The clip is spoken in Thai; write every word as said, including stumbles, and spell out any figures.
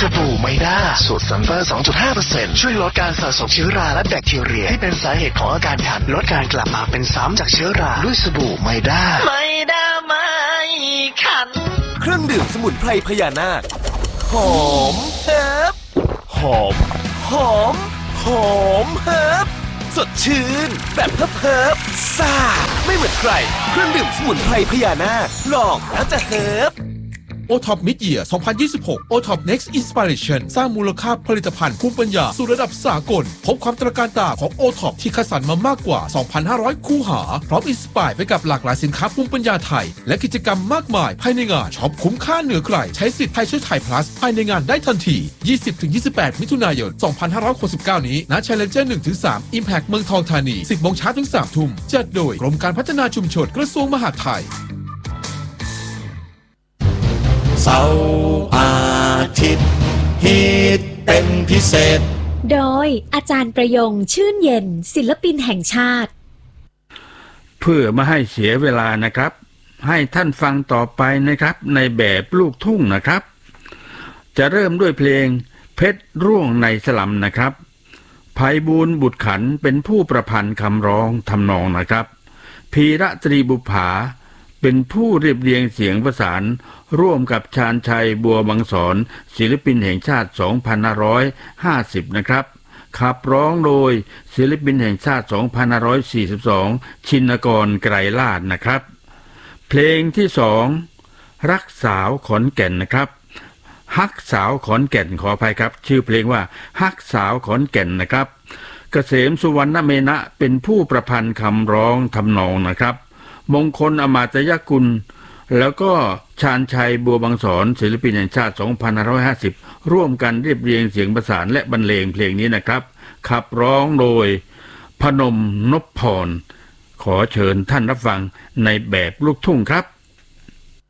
สบู่ไมด้าสูตรซัลเฟอร์ สองจุดห้าเปอร์เซ็นต์ ช่วยลดการสะสมเชื้อราและแบคทีเรียที่เป็นสาเหตุของอาการคันลดการกลับมาเป็นซ้ำจากเชื้อราด้วยสบู่ไมด้าไมด้าไม่คันเครื่องดื่มสมุนไพรพญานาคหอมเฮิบหอมหอมหอมเฮิบสดชื่นแบบเฮิบเฮิบซ่าไม่เหมือนใครเครื่องดื่มสมุนไพรพญานาคลองแล้วจะเฮิบโอ ท็อป Mid-Year สองพันยี่สิบหก โอ ท็อป Next Inspiration สร้างมูลค่าผลิตภัณฑ์ภูมิปัญญาสู่ระดับสากลพบความตระการตาของ โอ ท็อป ที่คัดสรรมามากกว่า สองพันห้าร้อย คู่หาพร้อมอินสไปร์ไปกับหลากหลายสินค้าภูมิปัญญาไทยและกิจกรรมมากมายภายในงานช็อปคุ้มค่าเหนือใครใช้สิทธิ์ไทยช่วยไทย plus ภายในงานได้ทันที ยี่สิบถึงยี่สิบแปด มิถุนายน สองพันห้าร้อยหกสิบเก้า นี้ณ Challenger หนึ่งถึงสาม Impact เมืองทองธานี สิบโมงเช้าถึงสามทุ่มจัดโดยกรมการพัฒนาชุมชนกระทรวงมหาดไทยเสาร์อาทิตย์ฮิตเป็นพิเศษโดยอาจารย์ประยงชื่นเย็นศิลปินแห่งชาติเพื่อไม่ให้เสียเวลานะครับให้ท่านฟังต่อไปนะครับในแบบลูกทุ่งนะครับจะเริ่มด้วยเพลงเพชรร่วงในสลัมนะครับไพบูลย์บุตรขันเป็นผู้ประพันธ์คำร้องทำนองนะครับพีระตรีบุภาเป็นผู้เรียบเรียงเสียงประสานร่วมกับชาญชัยบัวบางสอนศิลปินแห่งชาติสองพันห้าร้อยห้าสิบนะครับขับร้องโดยศิลปินแห่งชาติสองพันห้าร้อยสี่สิบสองชินกรไกรลาภนะครับเพลงที่สองรักสาวขอนแก่นนะครับฮักสาวขอนแก่นขออภัยครับชื่อเพลงว่าฮักสาวขอนแก่นนะครับเกษมสุวรรณเมนะเป็นผู้ประพันธ์คำร้องทำนองนะครับมงคลอมาตยกุลแล้วก็ชาญชัยบัวบางสอนศิลปินแห่งชาติสองพันห้าร้อยห้าสิบร่วมกันเรียบเรียงเสียงประสานและบรรเลงเพลงนี้นะครับขับร้องโดยพนมนพพรขอเชิญท่านรับฟังในแบบลูกทุ่งครับ